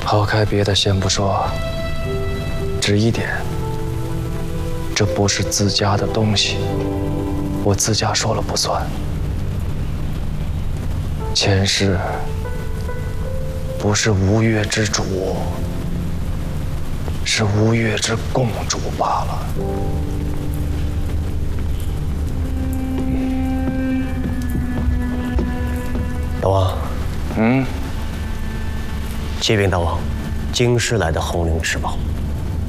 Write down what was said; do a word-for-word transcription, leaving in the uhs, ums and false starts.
抛开别的先不说，只一点，这不是自家的东西，我自家说了不算。前世不是吴越之主，是吴越之共主罢了。 大王， 嗯， 启禀大王，京师来的红绫石宝。